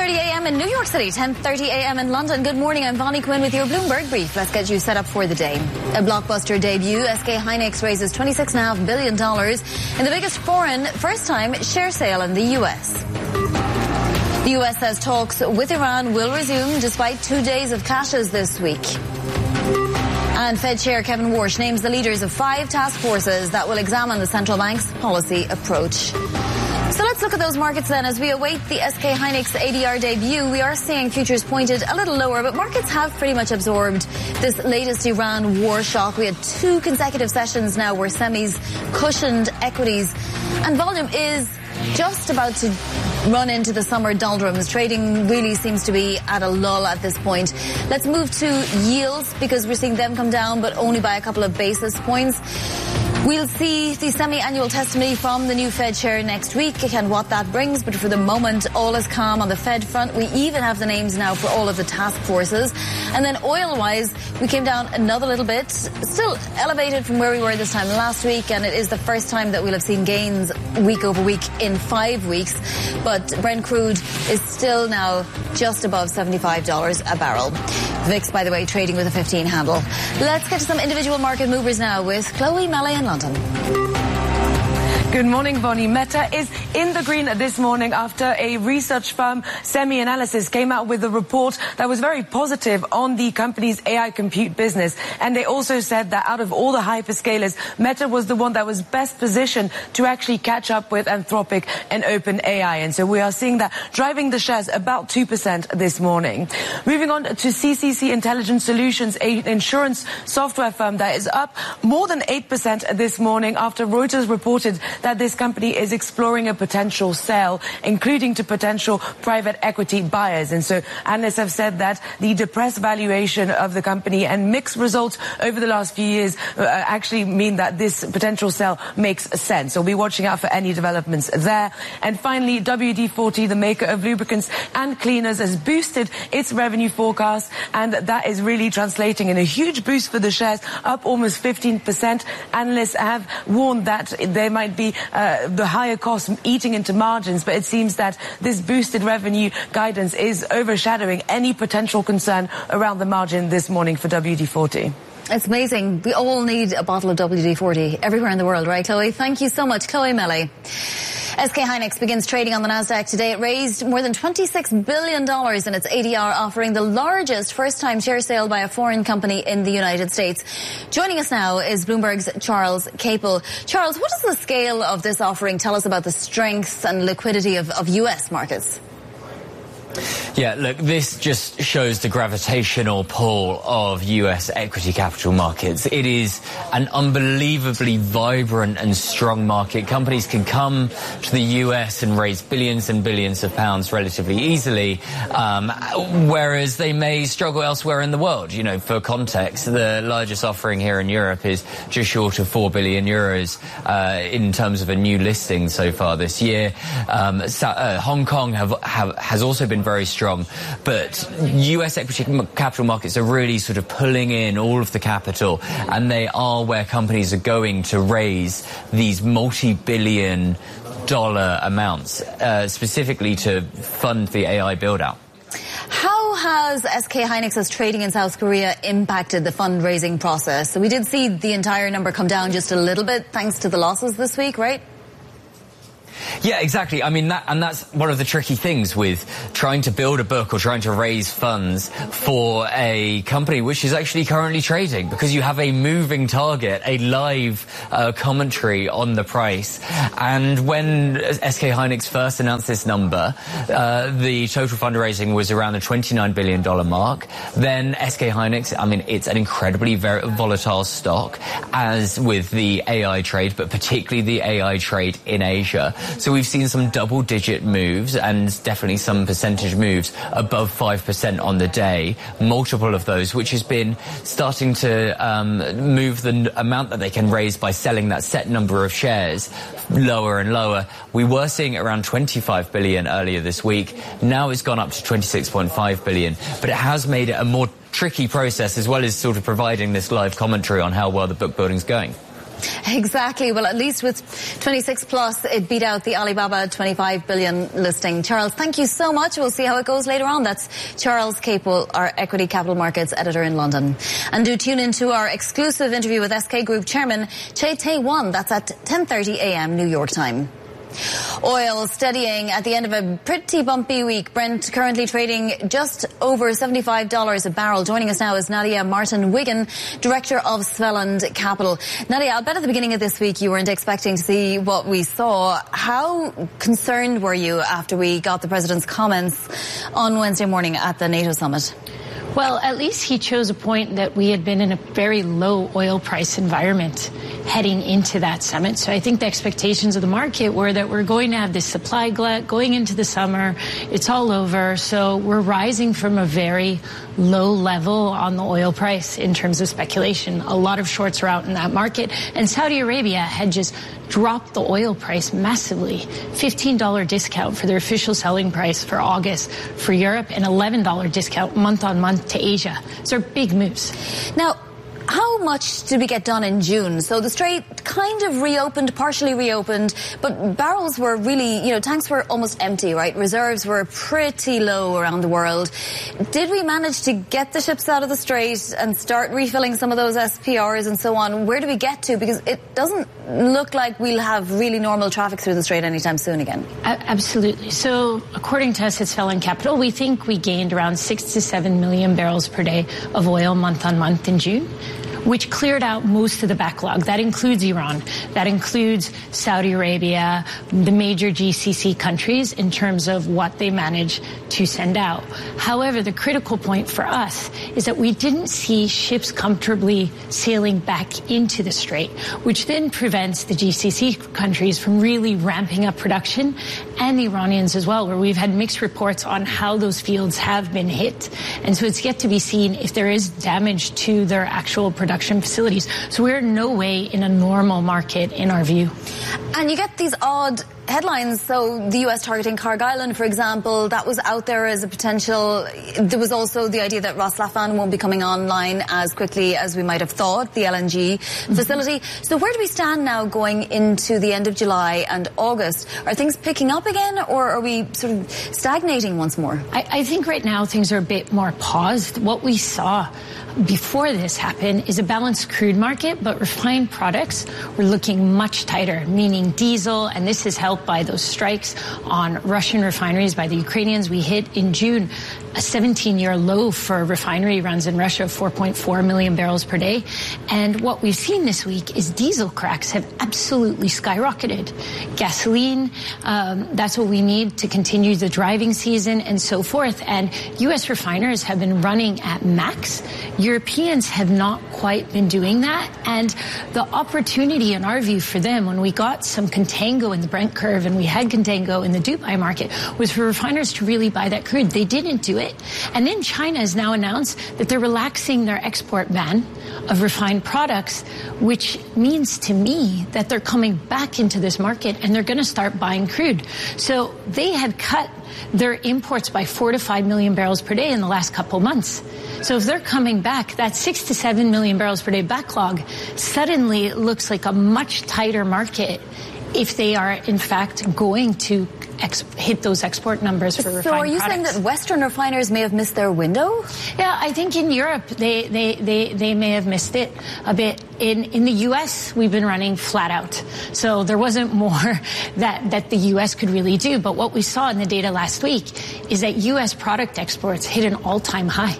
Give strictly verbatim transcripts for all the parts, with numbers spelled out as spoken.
thirty a m in New York City, ten thirty a m in London. Good morning, I'm Bonnie Quinn with your Bloomberg Brief. Let's get you set up for the day. A blockbuster debut, S K Hynix raises twenty-six point five billion dollars in the biggest foreign first-time share sale in the U S. The U S says talks with Iran will resume despite two days of clashes this week. And Fed Chair Kevin Warsh names the leaders of five task forces that will examine the central bank's policy approach. So let's look at those markets then. As we await the S K Hynix A D R debut, we are seeing futures pointed a little lower, but markets have pretty much absorbed this latest Iran war shock. We had two consecutive sessions now where semis cushioned equities, and volume is just about to run into the summer doldrums. Trading really seems to be at a lull at this point. Let's move to yields because we're seeing them come down, but only by a couple of basis points. We'll see the semi-annual testimony from the new Fed chair next week and what that brings, but for the moment, all is calm on the Fed front. We even have the names now for all of the task forces. And then oil-wise, we came down another little bit, still elevated from where we were this time last week, and it is the first time that we'll have seen gains week over week in five weeks. But Brent crude is still now just above seventy-five dollars a barrel. V I X, by the way, trading with a fifteen handle. Let's get to some individual market movers now with Chloe Melee in London. Good morning, Bonnie. Meta is in the green this morning after a research firm, SemiAnalysis, came out with a report that was very positive on the company's A I compute business. And they also said that out of all the hyperscalers, Meta was the one that was best positioned to actually catch up with Anthropic and OpenAI. And so we are seeing that driving the shares about two percent this morning. Moving on to C C C Intelligent Solutions, an insurance software firm that is up more than eight percent this morning after Reuters reported that this company is exploring a potential sale, including to potential private equity buyers. And so analysts have said that the depressed valuation of the company and mixed results over the last few years uh, actually mean that this potential sale makes sense. So we'll be watching out for any developments there. And finally, W D forty, the maker of lubricants and cleaners, has boosted its revenue forecast, and that is really translating in a huge boost for the shares, up almost fifteen percent. Analysts have warned that there might be Uh, the higher costs eating into margins, but it seems that this boosted revenue guidance is overshadowing any potential concern around the margin this morning for W D forty. It's amazing. We all need a bottle of W D forty everywhere in the world, right, Chloe? Thank you so much, Chloe Melee. S K Hynix begins trading on the Nasdaq today. It raised more than twenty-six billion dollars in its A D R offering, the largest first-time share sale by a foreign company in the United States. Joining us now is Bloomberg's Charles Capel. Charles, what does the scale of this offering tell us about the strength and liquidity of, of U S markets? Yeah, look, this just shows the gravitational pull of U S equity capital markets. It is an unbelievably vibrant and strong market. Companies can come to the U S and raise billions and billions of pounds relatively easily, um, whereas they may struggle elsewhere in the world. You know, for context, the largest offering here in Europe is just short of four billion euros uh, in terms of a new listing so far this year. Um, uh, Hong Kong have, have, has also been very strong, but U S equity capital markets are really sort of pulling in all of the capital, and they are where companies are going to raise these multi-billion dollar amounts, uh, specifically to fund the A I build-out. How has S K Hynix's trading in South Korea impacted the fundraising process? So we did see the entire number come down just a little bit thanks to the losses this week, right? Yeah, exactly. I mean, that, and that's one of the tricky things with trying to build a book or trying to raise funds for a company which is actually currently trading, because you have a moving target, a live uh, commentary on the price. And when S K Hynix first announced this number, uh, the total fundraising was around the twenty-nine billion dollars mark. Then S K Hynix, I mean, it's an incredibly very volatile stock, as with the A I trade, but particularly the A I trade in Asia. So we've seen some double-digit moves and definitely some percentage moves above five percent on the day, multiple of those, which has been starting to um, move the amount that they can raise by selling that set number of shares lower and lower. We were seeing around twenty-five billion earlier this week. Now it's gone up to twenty-six point five billion, but it has made it a more tricky process, as well as sort of providing this live commentary on how well the book building's going. Exactly. Well, at least with twenty-six plus, it beat out the Alibaba twenty-five billion listing. Charles, thank you so much. We'll see how it goes later on. That's Charles Capel, our Equity Capital Markets editor in London. And do tune into our exclusive interview with S K Group Chairman Che Tae-won. That's at ten thirty a m New York time. Oil steadying at the end of a pretty bumpy week. Brent currently trading just over seventy-five dollars a barrel. Joining us now is Nadia Martin-Wigan, Director of Svelland Capital. Nadia, I'll bet at the beginning of this week you weren't expecting to see what we saw. How concerned were you after we got the President's comments on Wednesday morning at the NATO summit? Well, at least he chose a point that we had been in a very low oil price environment heading into that summit. So I think the expectations of the market were that we're going to have this supply glut going into the summer. It's all over. So we're rising from a very low level on the oil price in terms of speculation. A lot of shorts are out in that market. And Saudi Arabia had just dropped the oil price massively. fifteen dollar discount for their official selling price for August for Europe and eleven dollar discount month on month to Asia. So they're big moves. Now, how much did we get done in June? So the Strait kind of reopened, partially reopened, but barrels were really, you know, tanks were almost empty, right? Reserves were pretty low around the world. Did we manage to get the ships out of the Strait and start refilling some of those S P Rs and so on? Where do we get to? Because it doesn't look like we'll have really normal traffic through the Strait anytime soon again. Absolutely. So according to us at Svelland Capital, we think we gained around six to seven million barrels per day of oil month on month in June, which cleared out most of the backlog. That includes Iran. That includes Saudi Arabia, the major G C C countries in terms of what they managed to send out. However, the critical point for us is that we didn't see ships comfortably sailing back into the Strait, which then prevents the G C C countries from really ramping up production, and the Iranians as well, where we've had mixed reports on how those fields have been hit. And so it's yet to be seen if there is damage to their actual production facilities. So we're in no way in a normal market in our view. And you get these odd headlines. So the U S targeting Carg Island, for example, that was out there as a potential. There was also the idea that Ras Laffan won't be coming online as quickly as we might have thought, the L N G mm-hmm. facility. So where do we stand now going into the end of July and August? Are things picking up again, or are we sort of stagnating once more? I, I think right now things are a bit more paused. What we saw before this happened is a balanced crude market, but refined products were looking much tighter, meaning diesel, and this is helped by those strikes on Russian refineries by the Ukrainians. We hit in June a seventeen-year low for refinery runs in Russia of four point four million barrels per day. And what we've seen this week is diesel cracks have absolutely skyrocketed. Gasoline, um, that's what we need to continue the driving season and so forth. And U S refiners have been running at max. Europeans have not quite been doing that. And the opportunity, in our view, for them, when we got some contango in the Brent curve and we had contango in the Dubai market, was for refiners to really buy that crude. They didn't do it. And then China has now announced that they're relaxing their export ban of refined products, which means to me that they're coming back into this market and they're going to start buying crude. So they had cut their imports by four to five million barrels per day in the last couple months. So if they're coming back, that six to seven million barrels per day backlog suddenly looks like a much tighter market if they are in fact going to Ex- hit those export numbers for refined products. So are you products. saying that Western refiners may have missed their window? Yeah, I think in Europe they, they, they, they may have missed it a bit. In, in the U S, we've been running flat out. So there wasn't more that, that the U S could really do. But what we saw in the data last week is that U S product exports hit an all-time high.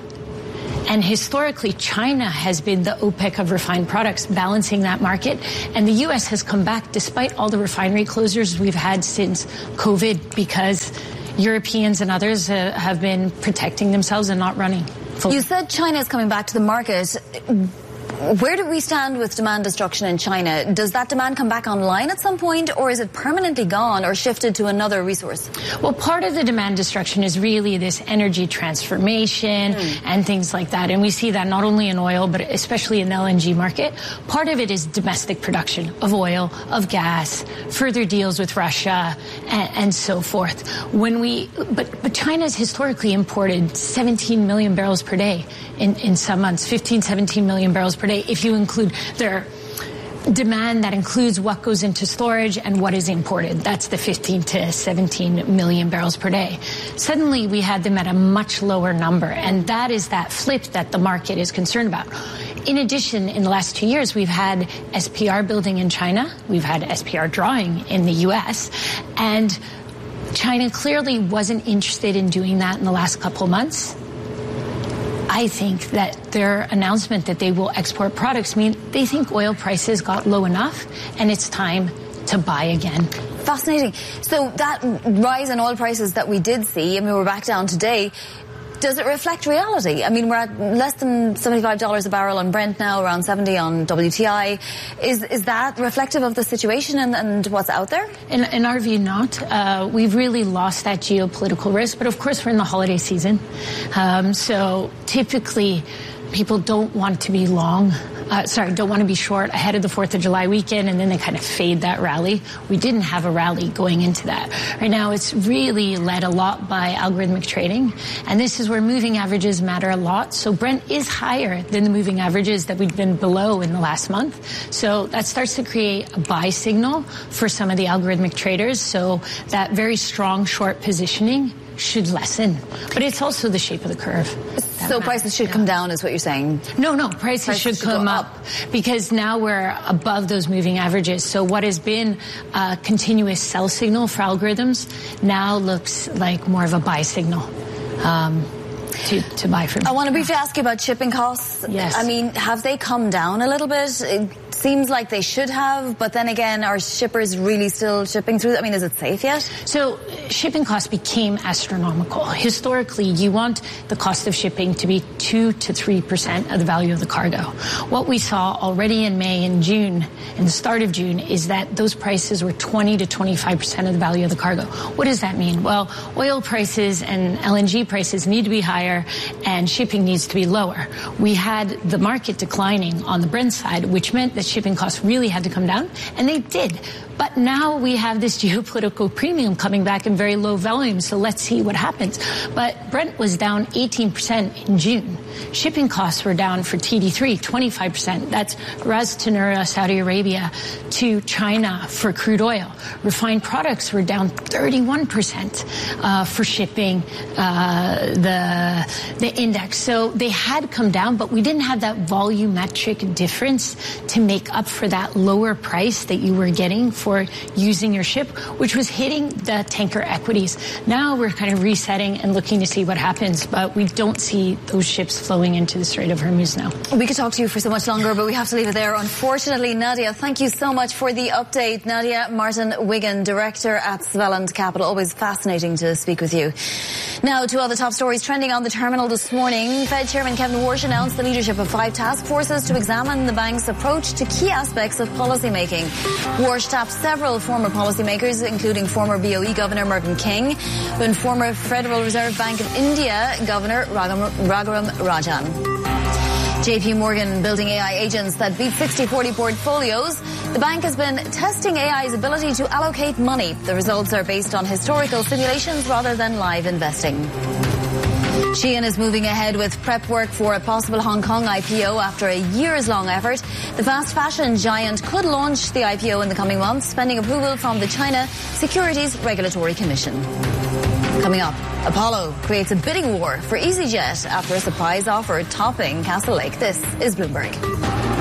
And historically, China has been the OPEC of refined products, balancing that market. And the U S has come back despite all the refinery closures we've had since COVID, because Europeans and others uh, have been protecting themselves and not running fully. You said China is coming back to the market. Where do we stand with demand destruction in China? Does that demand come back online at some point, or is it permanently gone or shifted to another resource? Well, part of the demand destruction is really this energy transformation mm. and things like that. And we see that not only in oil, but especially in the L N G market. Part of it is domestic production of oil, of gas, further deals with Russia, and, and so forth. When we, but, but China's historically imported seventeen million barrels per day in, in some months, fifteen, seventeen million barrels per day, if you include their demand that includes what goes into storage and what is imported. That's the fifteen to seventeen million barrels per day. Suddenly, we had them at a much lower number, and that is that flip that the market is concerned about. In addition, in the last two years, we've had S P R building in China. We've had S P R drawing in the U S, and China clearly wasn't interested in doing that in the last couple of months. I think that their announcement that they will export products mean they think oil prices got low enough and it's time to buy again. Fascinating. So that rise in oil prices that we did see, I mean, we're back down today. Does it reflect reality? I mean, we're at less than seventy-five dollars a barrel on Brent now, around seventy on W T I. Is is that reflective of the situation and, and what's out there? In, in our view, not. Uh, we've really lost that geopolitical risk, but of course we're in the holiday season. Um, so typically people don't want to be long. Uh, sorry, don't want to be short ahead of the fourth of July weekend, and then they kind of fade that rally. We didn't have a rally going into that. Right now, it's really led a lot by algorithmic trading, and this is where moving averages matter a lot. So Brent is higher than the moving averages that we've been below in the last month. So that starts to create a buy signal for some of the algorithmic traders. So that very strong short positioning should lessen. But it's also the shape of the curve. So matters. Prices should yeah. come down is what you're saying? No, no. Prices, prices should, should come up. up because now we're above those moving averages. So what has been a continuous sell signal for algorithms now looks like more of a buy signal. Um, To, to buy from. I want to briefly ask you about shipping costs. Yes. I mean, have they come down a little bit? It seems like they should have, but then again, are shippers really still shipping through? I mean, is it safe yet? So shipping costs became astronomical. Historically, you want the cost of shipping to be two to three percent of the value of the cargo. What we saw already in May and June, in the start of June, is that those prices were twenty to twenty-five percent of the value of the cargo. What does that mean? Well, oil prices and L N G prices need to be higher and shipping needs to be lower. We had the market declining on the Brent side, which meant that shipping costs really had to come down, and they did. But now we have this geopolitical premium coming back in very low volumes, so let's see what happens. But Brent was down eighteen percent in June. Shipping costs were down for T D three, twenty-five percent. That's Ras Tanura, Saudi Arabia, to China for crude oil. Refined products were down thirty-one percent uh, for shipping uh, the the index. So they had come down, but we didn't have that volumetric difference to make up for that lower price that you were getting for using your ship, which was hitting the tanker equities. Now we're kind of resetting and looking to see what happens, but we don't see those ships flowing into the Strait of Hormuz now. We could talk to you for so much longer, but we have to leave it there. Unfortunately, Nadia, thank you so much for the update. Nadia Martin-Wigan, Director at Svelland Capital. Always fascinating to speak with you. Now to other top stories trending on the terminal this morning. Fed Chairman Kevin Warsh announced the leadership of five task forces to examine the bank's approach to key aspects of policymaking. Warsh tapped several former policymakers, including former B O E Governor Mervyn King and former Federal Reserve Bank of India Governor Raghuram Rajan. J P Morgan building A I agents that beat sixty forty portfolios. The bank has been testing A I's ability to allocate money. The results are based on historical simulations rather than live investing. Shein is moving ahead with prep work for a possible Hong Kong I P O after a years-long effort. The fast fashion giant could launch the I P O in the coming months, pending approval from the China Securities Regulatory Commission. Coming up, Apollo creates a bidding war for EasyJet after a surprise offer topping Castle Lake. This is Bloomberg.